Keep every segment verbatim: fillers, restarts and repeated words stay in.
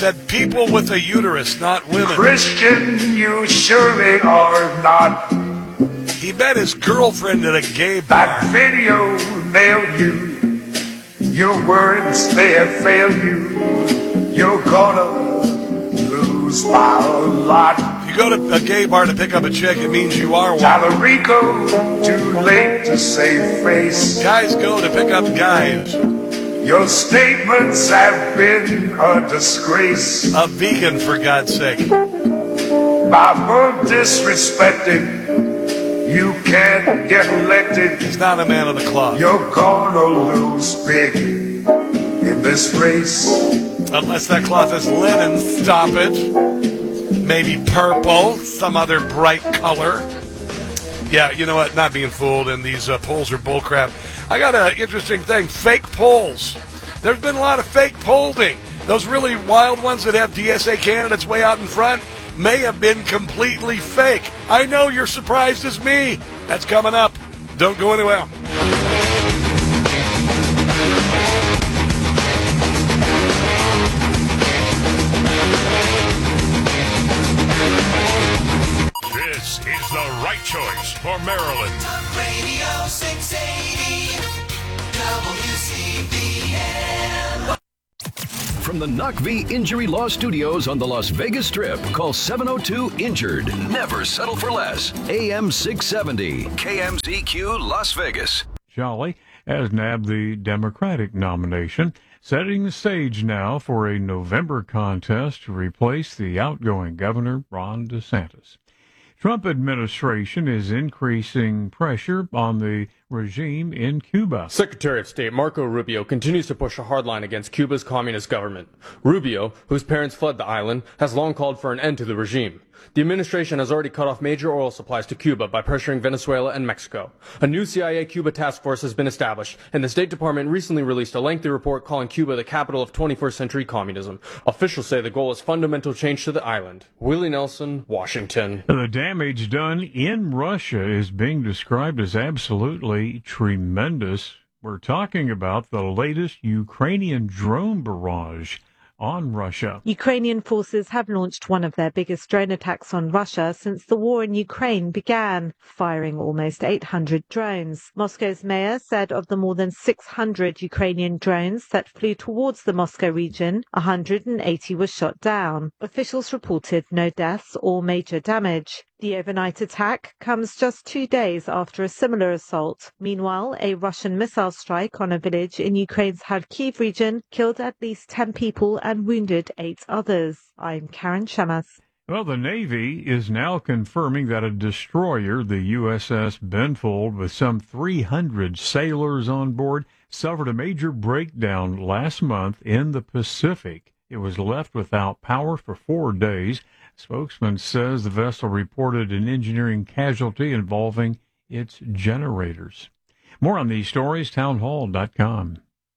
said people with a uterus, not women. Christian, you surely are not. He met his girlfriend at a gay bar. That video nailed you. Your words, they have failed you. You're gonna lose by a lot. If you go to a gay bar to pick up a chick, it means you are one. Talarico, too late to save face. Guys go to pick up guys. Your statements have been a disgrace. A vegan, for God's sake. By birth disrespected, you can't get elected. He's not a man of the cloth. You're gonna lose big in this race. Unless that cloth is linen, stop it. Maybe purple, some other bright color. Yeah, you know what? Not being fooled, and these uh, polls are bullcrap. I got an interesting thing. Fake polls. There's been a lot of fake polling. Those really wild ones that have D S A candidates way out in front may have been completely fake. I know you're surprised as me. That's coming up. Don't go anywhere. This is the right choice for Maryland. Talk Radio six eighty W C B M. From the Knock V Injury Law Studios on the Las Vegas Strip, call seven oh two injured. Never settle for less. A M six seventy, K M Z Q Las Vegas. Jolly has nabbed the Democratic nomination, setting the stage now for a November contest to replace the outgoing governor, Ron DeSantis. Trump administration is increasing pressure on the regime in Cuba. Secretary of State Marco Rubio continues to push a hard line against Cuba's communist government. Rubio, whose parents fled the island, has long called for an end to the regime. The administration has already cut off major oil supplies to Cuba by pressuring Venezuela and Mexico. A new C I A Cuba task force has been established, and the State Department recently released a lengthy report calling Cuba the capital of twenty-first century communism. Officials say the goal is fundamental change to the island. Willie Nelson, Washington. The damage done in Russia is being described as absolutely tremendous. We're talking about the latest Ukrainian drone barrage on Russia. Ukrainian forces have launched one of their biggest drone attacks on Russia since the war in Ukraine began, firing almost eight hundred drones. Moscow's mayor said of the more than six hundred Ukrainian drones that flew towards the Moscow region, one hundred eighty were shot down. Officials reported no deaths or major damage. The overnight attack comes just two days after a similar assault. Meanwhile, a Russian missile strike on a village in Ukraine's Kharkiv region killed at least ten people and wounded eight others. I'm Karen Shamas. Well, the Navy is now confirming that a destroyer, the U S S Benfold, with some three hundred sailors on board, suffered a major breakdown last month in the Pacific. It was left without power for four days. Spokesman says the vessel reported an engineering casualty involving its generators. More on these stories, townhall dot com.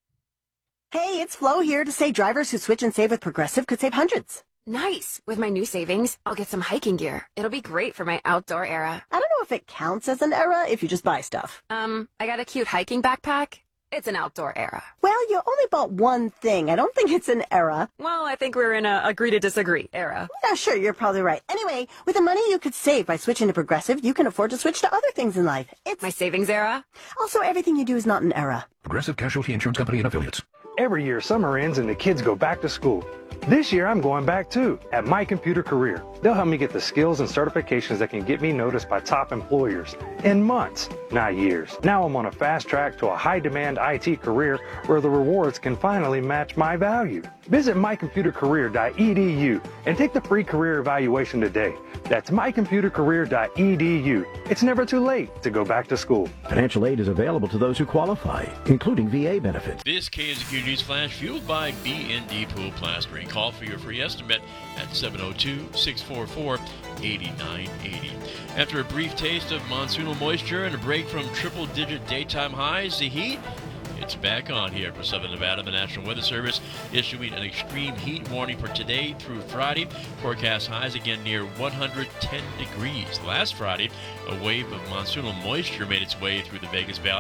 Hey, it's Flo here to say drivers who switch and save with Progressive could save hundreds. Nice. With my new savings, I'll get some hiking gear. It'll be great for my outdoor era. I don't know if it counts as an era if you just buy stuff. Um, I got a cute hiking backpack. It's an outdoor era. Well, you only bought one thing. I don't think it's an era. Well, I think we're in a agree to disagree era. Yeah, sure, you're probably right. Anyway, with the money you could save by switching to Progressive, you can afford to switch to other things in life. It's my savings era. Also, everything you do is not an era. Progressive Casualty Insurance Company and Affiliates. Every year, summer ends and the kids go back to school. This year, I'm going back too, at My Computer Career. They'll help me get the skills and certifications that can get me noticed by top employers in months, not years. Now I'm on a fast track to a high-demand I T career where the rewards can finally match my value. Visit my computer career dot e d u and take the free career evaluation today. That's my computer career dot e d u. It's never too late to go back to school. Financial aid is available to those who qualify, including V A benefits. This K M Z Q News Flash fueled by B and D Pool Plastering. Call for your free estimate at seven oh two, six four four, eight nine eight oh. After a brief taste of monsoonal moisture and a break from triple-digit daytime highs, the heat, it's back on here for Southern Nevada. The National Weather Service issuing an extreme heat warning for today through Friday. Forecast highs again near one hundred ten degrees. Last Friday, a wave of monsoonal moisture made its way through the Vegas Valley,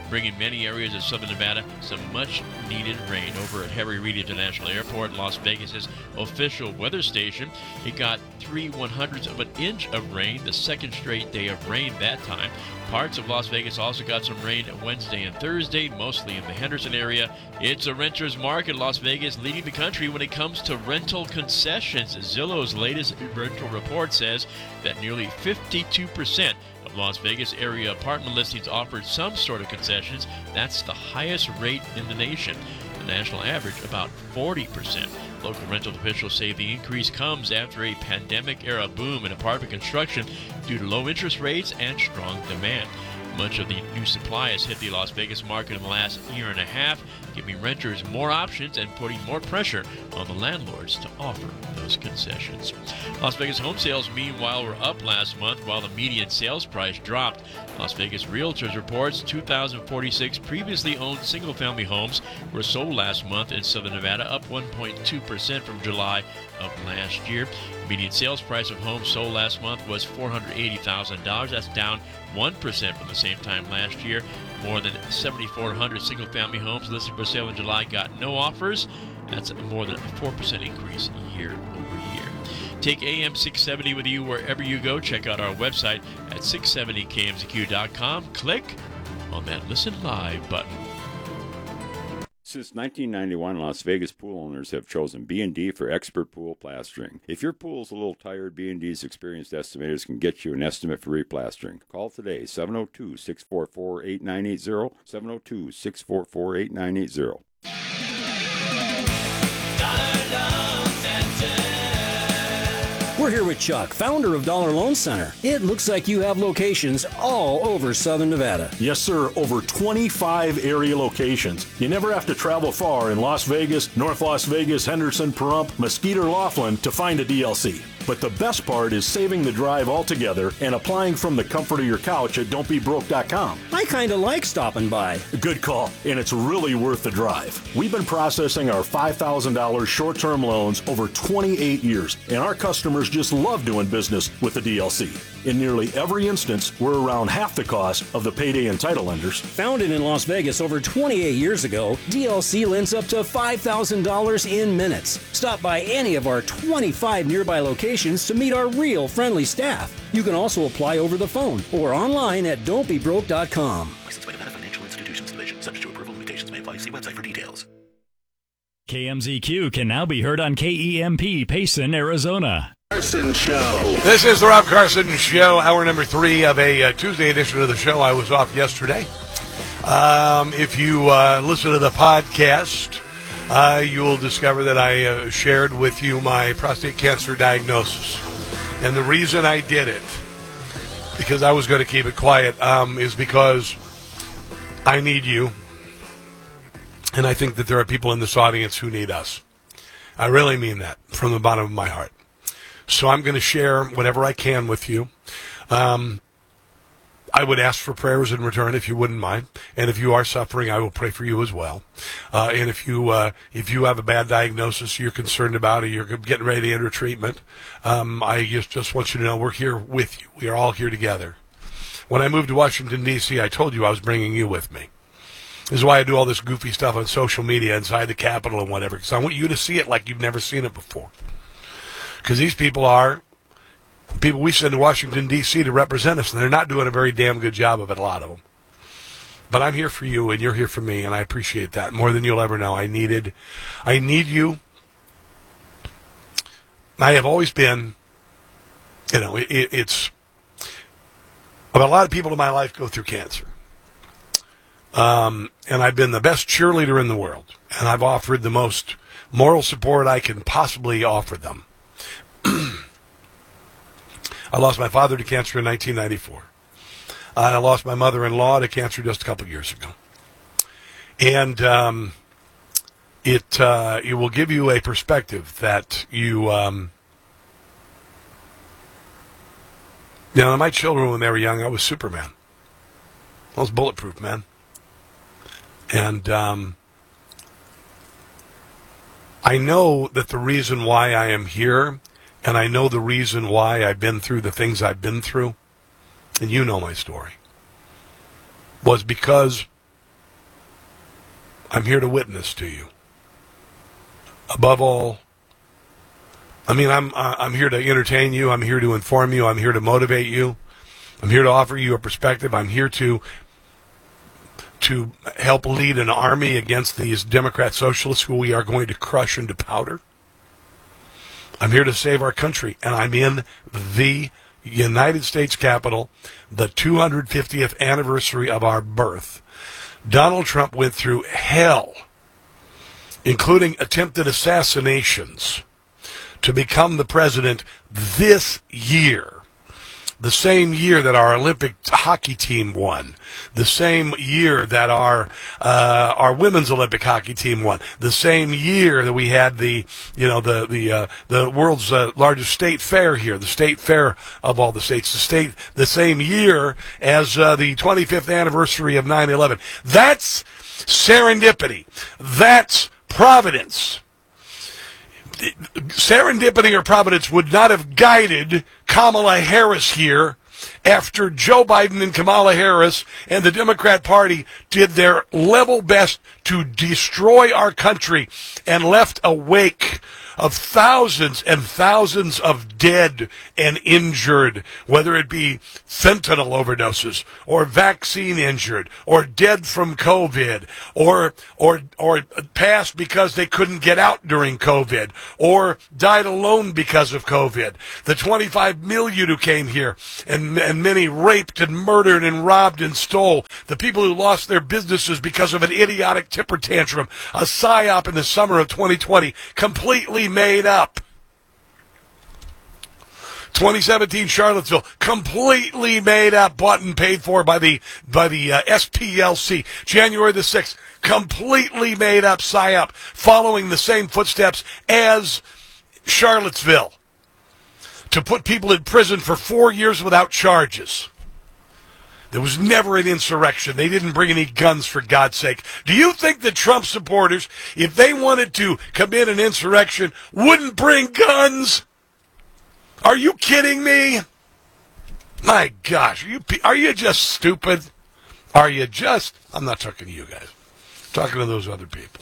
bringing many areas of southern Nevada some much-needed rain. Over at Harry Reid International Airport, Las Vegas's official weather station, it got three one-hundredths of an inch of rain, the second straight day of rain that time. Parts of Las Vegas also got some rain Wednesday and Thursday, mostly in the Henderson area. It's a renter's market. Las Vegas leading the country when it comes to rental concessions. Zillow's latest rental report says that nearly fifty-two percent of Las Vegas area apartment listings offered some sort of concessions. That's the highest rate in the nation. The national average, about forty percent. Local rental officials say the increase comes after a pandemic-era boom in apartment construction due to low interest rates and strong demand. Much of the new supply has hit the Las Vegas market in the last year and a half, giving renters more options and putting more pressure on the landlords to offer those concessions. Las Vegas home sales, meanwhile, were up last month while the median sales price dropped. Las Vegas Realtors reports two thousand forty-six previously owned single-family homes were sold last month in southern Nevada, up one point two percent from July of last year. Median sales price of homes sold last month was four hundred eighty thousand dollars. That's down one percent from the same time last year. More than seven thousand four hundred single-family homes listed for sale in July got no offers. That's more than a four percent increase year over year. Take A M six seventy with you wherever you go. Check out our website at six seventy K M Z Q dot com. Click on that Listen Live button. Since nineteen ninety-one, Las Vegas pool owners have chosen B and D for expert pool plastering. If your pool's a little tired, B and D's experienced estimators can get you an estimate for replastering. Call today, seven oh two, six four four, eight nine eight zero, seven oh two, six four four, eight nine eight zero. We're here with Chuck, founder of Dollar Loan Center. It looks like you have locations all over southern Nevada. Yes, sir. Over twenty-five area locations. You never have to travel far in Las Vegas, North Las Vegas, Henderson, Pahrump, Mesquite, or Laughlin to find a D L C. But the best part is saving the drive altogether and applying from the comfort of your couch at don't be broke dot com. I kind of like stopping by. Good call, and it's really worth the drive. We've been processing our five thousand dollars short-term loans over twenty-eight years, and our customers just love doing business with the D L C. In nearly every instance, we're around half the cost of the payday and title lenders. Founded in Las Vegas over twenty-eight years ago, D L C lends up to five thousand dollars in minutes. Stop by any of our twenty-five nearby locations to meet our real friendly staff. You can also apply over the phone or online at don't be broke dot com. Licensed by Nevada Financial Institutions Division. Subject to approval, limitations may apply. See website for details. K M Z Q can now be heard on K E M P, Payson, Arizona. Carson Show. This is the Rob Carson Show, hour number three of a uh, Tuesday edition of the show. I was off yesterday. Um, if you uh, listen to the podcast, uh, you will discover that I uh, shared with you my prostate cancer diagnosis. And the reason I did it, because I was going to keep it quiet, um, is because I need you. And I think that there are people in this audience who need us. I really mean that from the bottom of my heart. So I'm going to share whatever I can with you. Um, I would ask for prayers in return if you wouldn't mind. And if you are suffering, I will pray for you as well. Uh, and if you uh, if you have a bad diagnosis, you're concerned about it, you're getting ready to enter treatment, um, I just, just want you to know we're here with you. We are all here together. When I moved to Washington, D C, I told you I was bringing you with me. This is why I do all this goofy stuff on social media inside the Capitol and whatever, because I want you to see it like you've never seen it before. Because these people are people we send to Washington, D C to represent us, and they're not doing a very damn good job of it, a lot of them. But I'm here for you, and you're here for me, and I appreciate that more than you'll ever know. I needed, I need you. I have always been, you know, it, it's, but a lot of people in my life go through cancer. Um, and I've been the best cheerleader in the world, and I've offered the most moral support I can possibly offer them. I lost my father to cancer in nineteen ninety-four. Uh, I lost my mother-in-law to cancer just a couple of years ago. And um, it uh, it will give you a perspective that you... Um, you know, my children, when they were young, I was Superman. I was bulletproof, man. And um, I know that the reason why I am here, and I know the reason why I've been through the things I've been through, and you know my story, was because I'm here to witness to you. Above all, I mean, I'm I'm here to entertain you. I'm here to inform you. I'm here to motivate you. I'm here to offer you a perspective. I'm here to to help lead an army against these Democrat socialists who we are going to crush into powder. I'm here to save our country, and I'm in the United States Capitol, the two hundred fiftieth anniversary of our birth. Donald Trump went through hell, including attempted assassinations, to become the president this year. The same year that our Olympic hockey team won, the same year that our uh, our women's Olympic hockey team won, the same year that we had the you know the the uh, the world's uh, largest state fair here, the state fair of all the states, the state the same year as uh, the twenty-fifth anniversary of nine eleven. That's serendipity. That's providence. Serendipity or providence would not have guided Kamala Harris here after Joe Biden and Kamala Harris and the Democrat Party did their level best to destroy our country and left a wake of thousands and thousands of dead and injured, whether it be fentanyl overdoses or vaccine injured or dead from COVID or or or passed because they couldn't get out during COVID or died alone because of COVID. The twenty-five million who came here and, and many raped and murdered and robbed and stole. The people who lost their businesses because of an idiotic temper tantrum, a psyop in the summer of twenty twenty, completely made up. twenty seventeen Charlottesville, completely made up, bought and paid for by the by the uh, S P L C. January the sixth, completely made up psyop, following the same footsteps as Charlottesville, to put people in prison for four years without charges. There was never an insurrection. They didn't bring any guns, for God's sake. Do you think that Trump supporters, if they wanted to commit an insurrection, wouldn't bring guns? Are you kidding me? My gosh, are you, are you just stupid? Are you just... I'm not talking to you guys. I'm talking to those other people.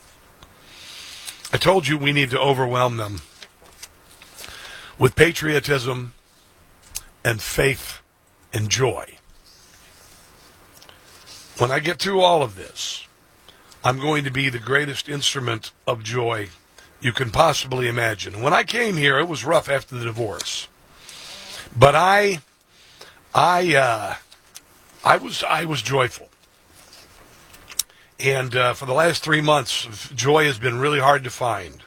I told you we need to overwhelm them with patriotism and faith and joy. When I get through all of this, I'm going to be the greatest instrument of joy you can possibly imagine. When I came here, it was rough after the divorce, but I, I, uh, I was, I was joyful. And uh, for the last three months, joy has been really hard to find.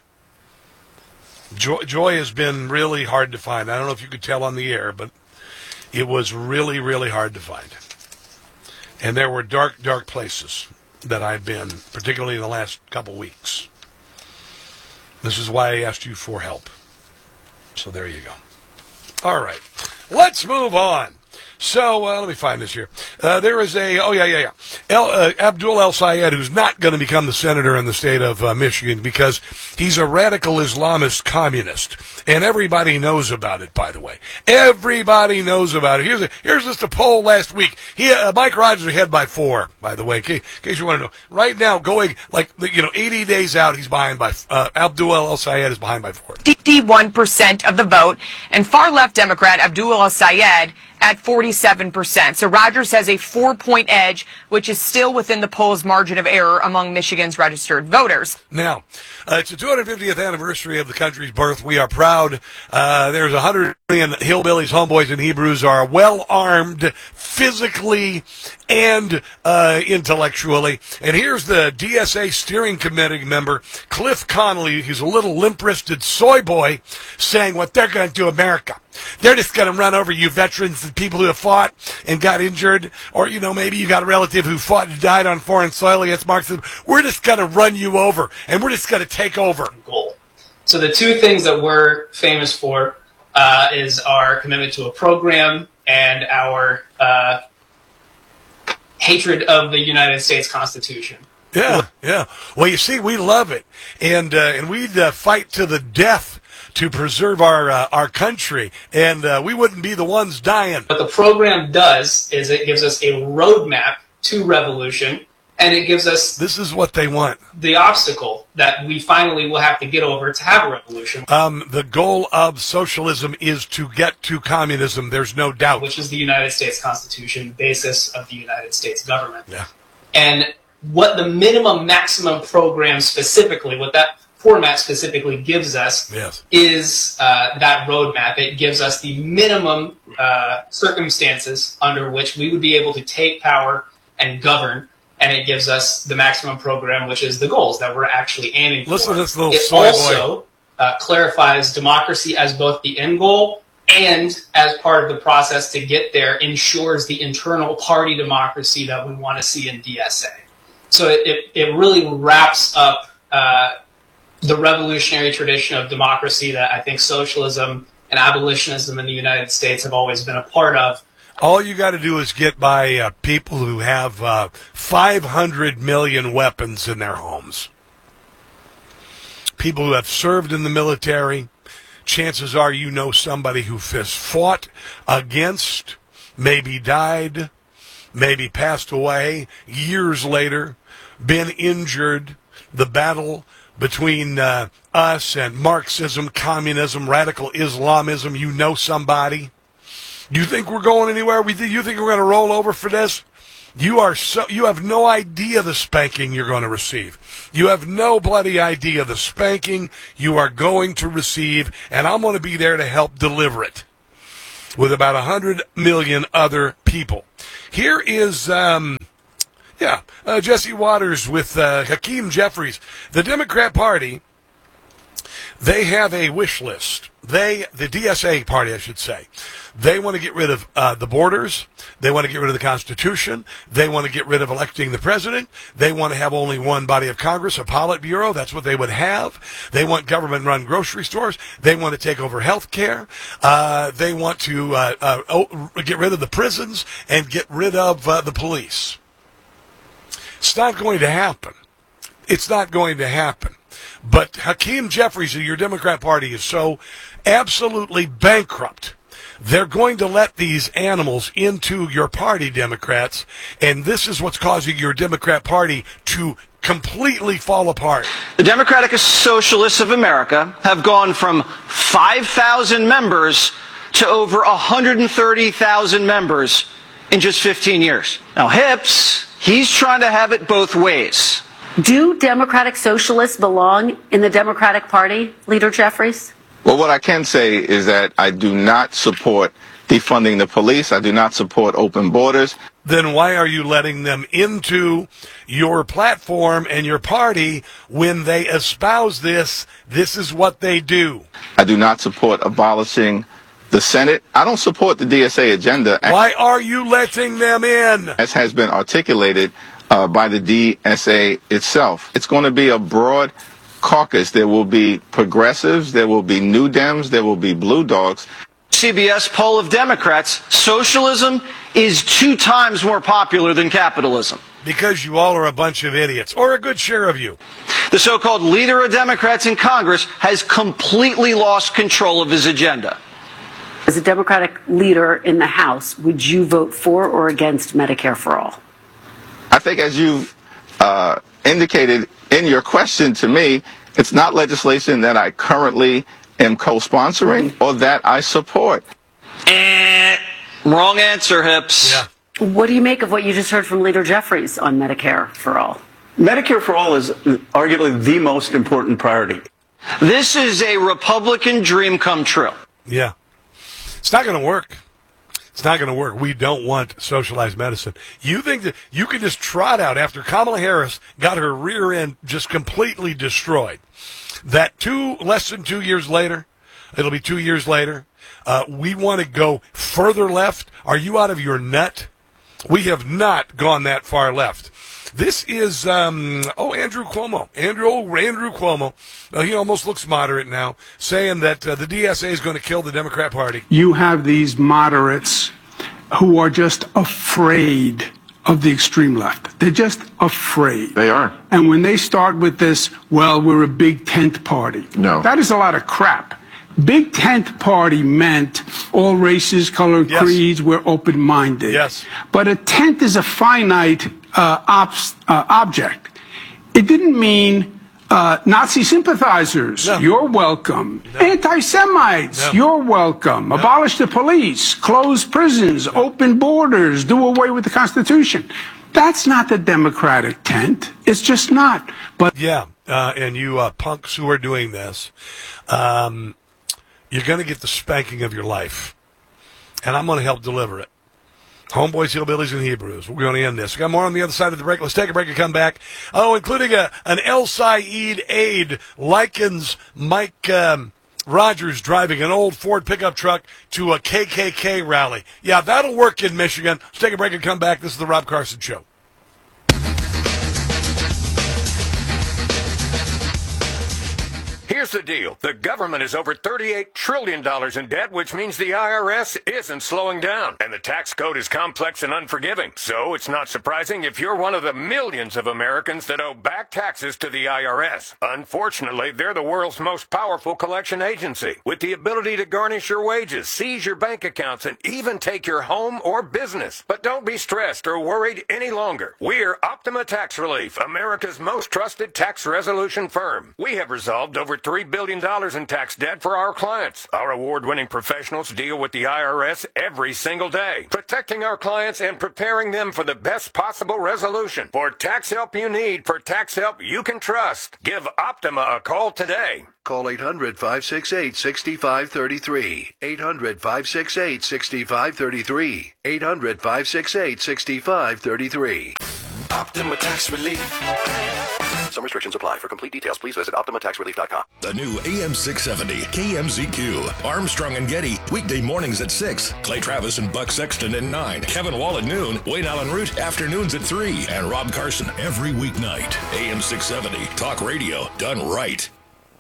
Joy, joy has been really hard to find. I don't know if you could tell on the air, but it was really, really hard to find. And there were dark, dark places that I've been, particularly in the last couple weeks. This is why I asked you for help. So there you go. All right. Let's move on. So, uh, let me find this here. Uh, there is a, oh yeah, yeah, yeah. El, uh, Abdul El-Sayed, who's not going to become the senator in the state of uh, Michigan because he's a radical Islamist communist. And everybody knows about it, by the way. Everybody knows about it. Here's a, here's just a poll last week. He, uh, Mike Rogers ahead by four, by the way, in case, in case you want to know. Right now, going, like, you know, eighty days out, he's behind by, uh, Abdul El-Sayed is behind by four. fifty-one percent of the vote, and far-left Democrat Abdul El-Sayed at forty-seven percent. So Rogers has a four-point edge, which is still within the poll's margin of error among Michigan's registered voters. Now, uh, it's the two hundred fiftieth anniversary of the country's birth. We are proud. Uh, there's one hundred million hillbillies, homeboys, and Hebrews are well-armed physically and uh, intellectually. And here's the D S A steering committee member, Cliff Connolly. He's a little limp-wristed soy boy saying what they're going to do to America. They're just going to run over you veterans and people who have fought and got injured, or, you know, maybe you got a relative who fought and died on foreign soil against Marxism. We're just going to run you over, and we're just going to take over. Goal. So the two things that we're famous for uh, is our commitment to a program and our uh, hatred of the United States Constitution. Yeah, yeah. Well, you see, we love it, and uh, and we'd uh, fight to the death to preserve our uh, our country, and uh, we wouldn't be the ones dying. What the program does is it gives us a roadmap to revolution and it gives us this is what they want. The obstacle that we finally will have to get over to have a revolution. Um, the goal of socialism is to get to communism. There's no doubt. Which is the United States Constitution, basis of the United States government. Yeah. And what the minimum maximum program specifically, what that format specifically gives us, yes. is uh, that roadmap. It gives us the minimum uh, circumstances under which we would be able to take power and govern. And it gives us the maximum program, which is the goals that we're actually aiming for. Listen to this little it soy also uh, clarifies democracy as both the end goal and as part of the process to get there ensures the internal party democracy that we want to see in D S A. So it, it, it really wraps up uh, the revolutionary tradition of democracy that I think socialism and abolitionism in the United States have always been a part of. All you got to do is get by uh, people who have uh, five hundred million weapons in their homes. People who have served in the military. Chances are you know somebody who has fought against, maybe died, maybe passed away years later, been injured. The battle between uh, us and Marxism, communism, radical Islamism, you know somebody. You think we're going anywhere? We th- you think we're going to roll over for this? You are so you have no idea the spanking you're going to receive. You have no bloody idea the spanking you are going to receive, and I'm going to be there to help deliver it with about a hundred million other people. Here is, um, yeah, uh, Jesse Waters with uh, Hakeem Jeffries. The Democrat Party, they have a wish list. They, the D S A party, I should say, they want to get rid of uh, the borders. They want to get rid of the Constitution. They want to get rid of electing the president. They want to have only one body of Congress, a Politburo. That's what they would have. They want government-run grocery stores. They want to take over health care. Uh, they want to uh, uh, oh, get rid of the prisons and get rid of uh, the police. It's not going to happen. It's not going to happen. But Hakeem Jeffries of your Democrat Party is so absolutely bankrupt. They're going to let these animals into your party, Democrats, and this is what's causing your Democrat Party to completely fall apart. The Democratic Socialists of America have gone from five thousand members to over one hundred thirty thousand members in just fifteen years. Now, Hips, he's trying to have it both ways. Do Democratic Socialists belong in the Democratic Party, Leader Jeffries? Well, what I can say is that I do not support defunding the police. I do not support open borders. Then why are you letting them into your platform and your party when they espouse this? This is what they do. I do not support abolishing the Senate. I don't support the D S A agenda. Why are you letting them in? As has been articulated uh, by the D S A itself. It's going to be a broad caucus. There will be progressives, there will be New Dems, there will be Blue Dogs. C B S poll of Democrats, socialism is two times more popular than capitalism. Because you all are a bunch of idiots, or a good share of you. The so-called leader of Democrats in Congress has completely lost control of his agenda. As a Democratic leader in the House, would you vote for or against Medicare for All? I think as you uh, indicated in your question to me, it's not legislation that I currently am co-sponsoring or that I support. Eh, wrong answer, Hips. Yeah. What do you make of what you just heard from Leader Jeffries on Medicare for All? Medicare for All is arguably the most important priority. This is a Republican dream come true. Yeah. It's not going to work. It's not going to work. We don't want socialized medicine. You think that you can just trot out after Kamala Harris got her rear end just completely destroyed, that two, less than two years later, it'll be two years later, uh, we want to go further left? Are you out of your nut? We have not gone that far left. This is, um, oh, Andrew Cuomo. Andrew, oh, Andrew Cuomo. Uh, he almost looks moderate now, saying that uh, the D S A is going to kill the Democrat Party. You have these moderates who are just afraid of the extreme left. They're just afraid. They are. And when they start with this, well, we're a big tent party. No. That is a lot of crap. Big tent party meant all races, color, Yes. creeds, we're open-minded. Yes. But a tent is a finite uh, obs- uh, object. It didn't mean uh, Nazi sympathizers, no. You're welcome. No. Anti-Semites, no. You're welcome. No. Abolish the police, close prisons, no. Open borders, do away with the Constitution. That's not the Democratic tent. It's just not. But yeah, uh, and you uh, punks who are doing this, um, you're going to get the spanking of your life. And I'm going to help deliver it. Homeboys, Hillbillies, and Hebrews. We're going to end this. We got more on the other side of the break. Let's take a break and come back. Oh, including a, an El Said aide likens Mike um, Rogers driving an old Ford pickup truck to a K K K rally. Yeah, that'll work in Michigan. Let's take a break and come back. This is the Rob Carson Show. Here's the deal. The government is over thirty-eight trillion dollars in debt, which means the I R S isn't slowing down. And the tax code is complex and unforgiving. So it's not surprising if you're one of the millions of Americans that owe back taxes to the I R S. Unfortunately, they're the world's most powerful collection agency, with the ability to garnish your wages, seize your bank accounts, and even take your home or business. But don't be stressed or worried any longer. We're Optima Tax Relief, America's most trusted tax resolution firm. We have resolved over three billion dollars in tax debt for our clients. Our award-winning professionals deal with the I R S every single day, protecting our clients and preparing them for the best possible resolution. For tax help you need, for tax help you can trust, give Optima a call today. Call eight hundred, five six eight, six five three three. eight hundred, five six eight, six five three three. eight hundred, five six eight, six five three three. Optima Tax Relief. Some restrictions apply. For complete details, please visit Optima Tax Relief dot com. The new A M six seventy K M Z Q. Armstrong and Getty, weekday mornings at six. Clay Travis and Buck Sexton at nine. Kevin Wall at noon. Wayne Allen Root, afternoons at three. And Rob Carson every weeknight. A M six seventy. Talk radio done right.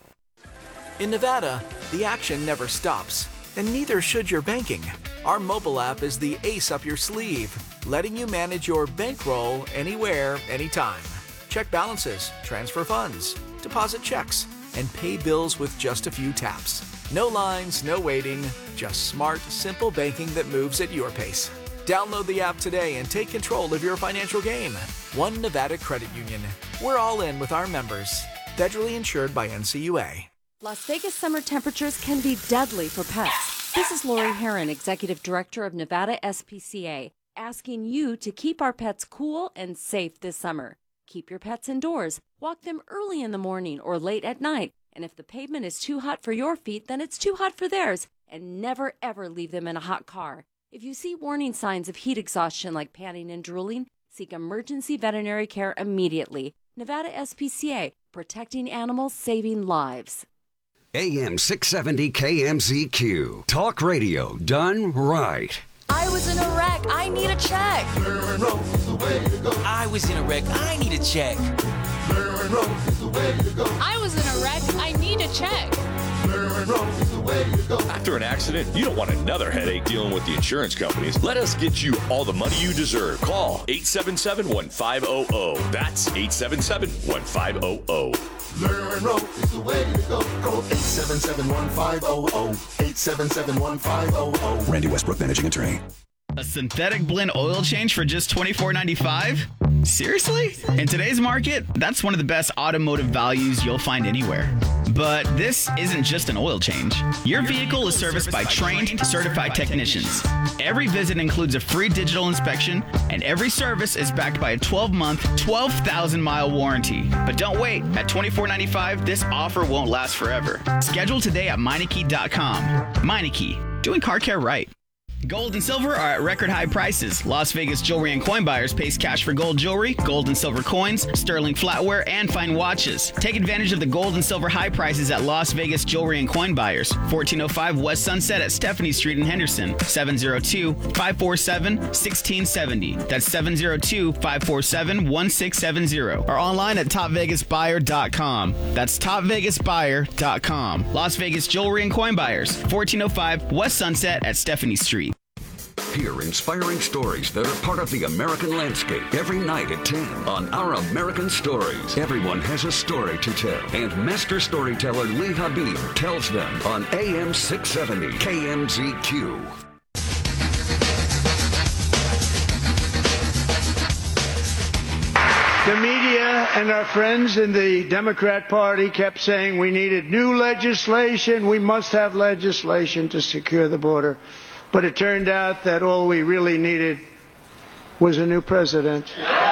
In Nevada, the action never stops, and neither should your banking. Our mobile app is the ace up your sleeve, letting you manage your bankroll anywhere, anytime. Check balances, transfer funds, deposit checks, and pay bills with just a few taps. No lines, no waiting, just smart, simple banking that moves at your pace. Download the app today and take control of your financial game. One Nevada Credit Union. We're all in with our members. Federally insured by N C U A. Las Vegas summer temperatures can be deadly for pets. This is Lori Herron, Executive Director of Nevada S P C A, asking you to keep our pets cool and safe this summer. Keep your pets indoors, walk them early in the morning or late at night, and if the pavement is too hot for your feet, then it's too hot for theirs, and never ever leave them in a hot car. If you see warning signs of heat exhaustion like panting and drooling, seek emergency veterinary care immediately. Nevada S P C A, protecting animals, saving lives. A M six seventy K M Z Q. Talk radio done right. I was in a wreck. I need a check. I was in a wreck. I need a check. I was in a wreck. I need a check. After an accident, you don't want another headache dealing with the insurance companies. Let us get you all the money you deserve. Call eight seven seven, one five zero zero. That's eight seven seven, one five zero zero. Monroe is the way to go. Call eight seven seven, one five zero zero. eight seven seven, one five zero zero. Randy Westbrook, Managing Attorney. A synthetic blend oil change for just twenty-four ninety-five? Seriously? In today's market, that's one of the best automotive values you'll find anywhere. But this isn't just an oil change. Your vehicle is serviced by trained, certified technicians. Every visit includes a free digital inspection, and every service is backed by a twelve-month, twelve thousand mile warranty. But don't wait. At twenty-four ninety-five, this offer won't last forever. Schedule today at Meineke dot com. Meineke, doing car care right. Gold and silver are at record high prices. Las Vegas Jewelry and Coin Buyers pays cash for gold jewelry, gold and silver coins, sterling flatware, and fine watches. Take advantage of the gold and silver high prices at Las Vegas Jewelry and Coin Buyers. fourteen oh five West Sunset at Stephanie Street in Henderson. seven oh two, five four seven, one six seven oh. That's seven oh two, five four seven, one six seven oh. Or online at top vegas buyer dot com. That's top vegas buyer dot com. Las Vegas Jewelry and Coin Buyers. fourteen oh five West Sunset at Stephanie Street. Hear inspiring stories that are part of the American landscape every night at ten on Our American Stories. Everyone has a story to tell, and master storyteller Lee Habib tells them on A M six seventy K M Z Q. The media and our friends in the Democrat Party kept saying we needed new legislation. We must have legislation to secure the border. But it turned out that all we really needed was a new president.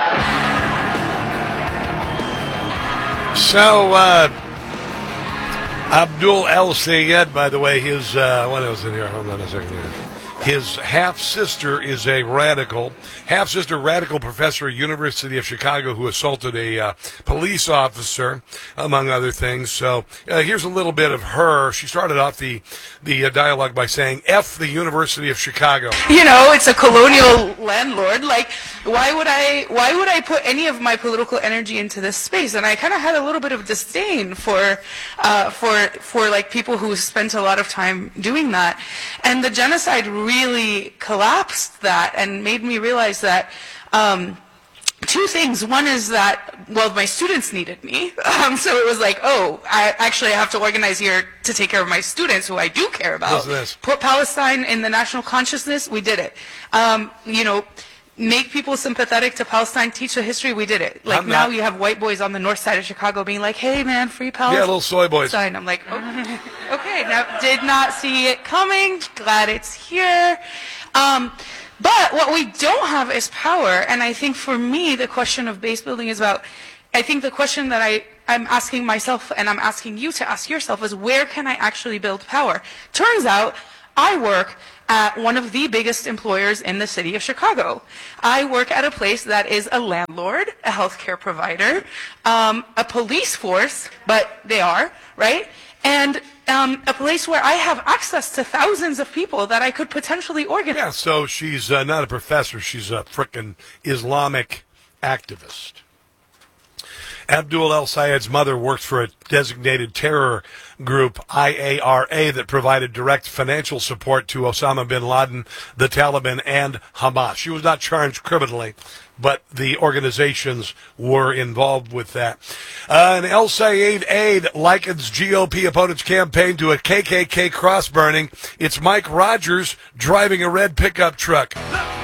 So, uh, Abdul El-Sayed, by the way, his, uh, what else in here? Hold on a second here. His half-sister is a radical, half-sister radical professor at University of Chicago who assaulted a uh, police officer, among other things. So uh, here's a little bit of her. She started off the, the uh, dialogue by saying, F the University of Chicago. You know, it's a colonial landlord. Like, why would I, why would I put any of my political energy into this space? And I kind of had a little bit of disdain for, uh, for, for like people who spent a lot of time doing that. And the genocide really really collapsed that and made me realize that um, two things. One is that, well, my students needed me. Um, so it was like, oh, I actually have to organize here to take care of my students who I do care about. Listen to this. Put Palestine in the national consciousness, we did it. Um, you know, make people sympathetic to Palestine, teach the history, we did it. Like I'm now not- you have white boys on the north side of Chicago being like, hey man, free Palestine. Yeah, little soy boys. I'm like, okay, okay, now did not see it coming, glad it's here. Um, but what we don't have is power, and I think for me the question of base building is about, I think the question that I, I'm asking myself and I'm asking you to ask yourself is where can I actually build power? Turns out I work at one of the biggest employers in the city of Chicago. I work at a place that is a landlord, a healthcare provider, um, a police force, but they are, right? And um, a place where I have access to thousands of people that I could potentially organize. Yeah, so she's uh, not a professor. She's a frickin' Islamic activist. Abdul El-Sayed's mother works for a designated terror group, I A R A, that provided direct financial support to Osama bin Laden, the Taliban, and Hamas. She was not charged criminally, but the organizations were involved with that. Uh, an El-Sayed aide likens G O P opponent's campaign to a K K K cross burning. It's Mike Rogers driving a red pickup truck.